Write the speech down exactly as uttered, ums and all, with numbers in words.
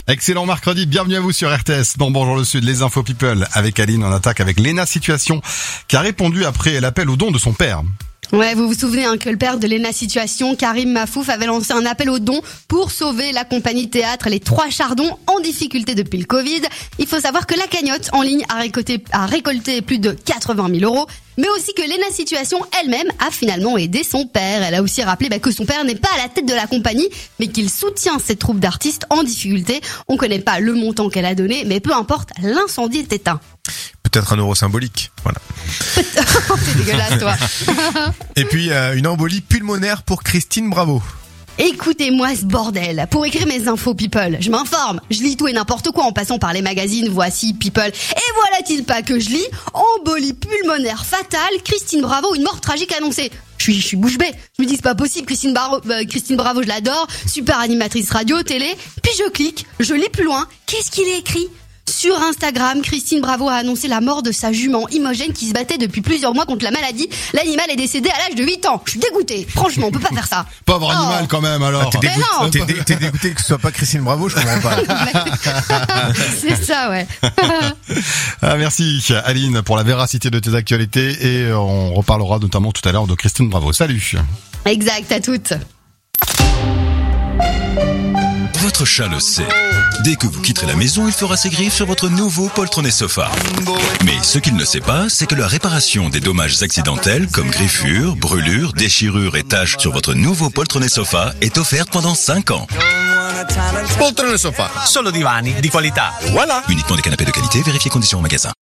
Excellent mercredi, bienvenue à vous sur R T S dans Bonjour le Sud, les infos people avec Aline. On attaque avec Léna Situation qui a répondu après l'appel au don de son père. Ouais, vous vous souvenez hein, que le père de Léna Situation, Karim Mafouf, avait lancé un appel aux dons pour sauver la compagnie théâtre Les Trois Chardons en difficulté depuis le Covid. Il faut savoir que la cagnotte en ligne a récolté, a récolté plus de quatre-vingt mille euros, mais aussi que Léna Situation elle-même a finalement aidé son père. Elle a aussi rappelé bah, que son père n'est pas à la tête de la compagnie, mais qu'il soutient cette troupe d'artistes en difficulté. On connaît pas le montant qu'elle a donné, mais peu importe, l'incendie est éteint. Peut-être un euro symbolique, voilà. C'est dégueulasse, toi. Et puis, euh, une embolie pulmonaire pour Christine Bravo. Écoutez-moi ce bordel. Pour écrire mes infos people, je m'informe, je lis tout et n'importe quoi en passant par les magazines Voici, People. Et voilà-t-il pas que je lis embolie pulmonaire fatale, Christine Bravo, une mort tragique annoncée. Je suis, je suis bouche bée. Je me dis c'est pas possible, Christine Bravo, euh, Christine Bravo, je l'adore, super animatrice radio, télé. Puis je clique, je lis plus loin. Qu'est-ce qu'il est écrit ? Sur Instagram, Christine Bravo a annoncé la mort de sa jument Imogène qui se battait depuis plusieurs mois contre la maladie. L'animal est décédé à l'âge de huit ans. Je suis dégoûtée. Franchement, on peut pas faire ça. Pauvre Oh. animal quand même alors. T'es, Mais non. dégoûté, t'es, t'es dégoûté que ce soit pas Christine Bravo, je comprends pas. C'est ça, ouais. Ah, merci Aline pour la véracité de tes actualités et on reparlera notamment tout à l'heure de Christine Bravo. Salut. Exact, à toutes. Votre chat le sait. Dès que vous quitterez la maison, il fera ses griffes sur votre nouveau poltronné sofa. Mais ce qu'il ne sait pas, c'est que la réparation des dommages accidentels, comme griffures, brûlures, déchirures et taches sur votre nouveau poltronné sofa, est offerte pendant cinq ans. Poltrone sofa, solo divani di qualità. Voilà. Uniquement des canapés de qualité, vérifiez conditions en magasin.